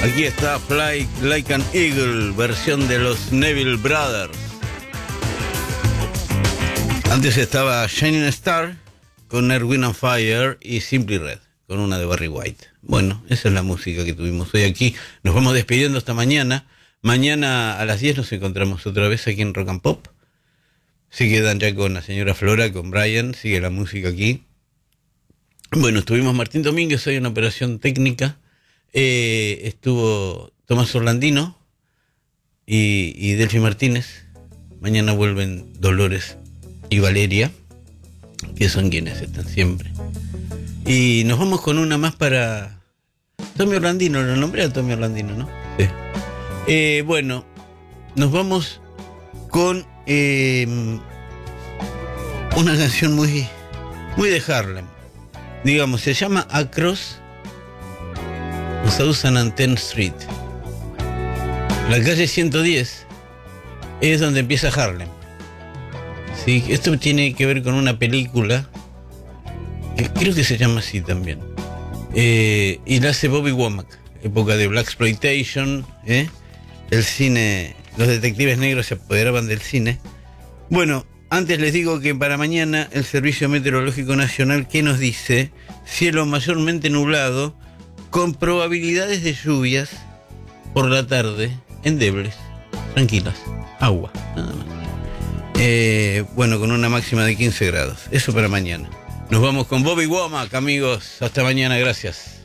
Aquí está Fly Like an Eagle, versión de los Neville Brothers. Antes estaba Shining Star con Earth, Wind and Fire y Simply Red con una de Barry White. Bueno, esa es la música que tuvimos hoy aquí. Nos vamos despidiendo hasta mañana. Mañana a las 10 nos encontramos otra vez aquí en Rock and Pop. Se quedan ya con la señora Flora, con Brian. Sigue la música aquí. Bueno, estuvimos Martín Domínguez hoy en operación técnica. Estuvo Tomás Orlandino y Delphi Martínez. Mañana vuelven Dolores y Valeria, que son quienes están siempre. Y nos vamos con una más para Tommy Orlandino. Lo nombré a Tommy Orlandino, ¿no? Sí. Bueno, nos vamos con una canción muy de Harlem. Digamos, se llama Across South and 10th Street. La calle 110 es donde empieza Harlem. Sí, esto tiene que ver con una película que creo que se llama así también. Y la hace Bobby Womack, época de Blaxploitation, el cine, los detectives negros se apoderaban del cine. Bueno, antes les digo que para mañana el Servicio Meteorológico Nacional, ¿qué nos dice? Cielo mayormente nublado, con probabilidades de lluvias por la tarde, endebles, tranquilas, agua, nada más. Bueno, con una máxima de 15 grados. Eso para mañana. Nos vamos con Bobby Womack, amigos. Hasta mañana, gracias.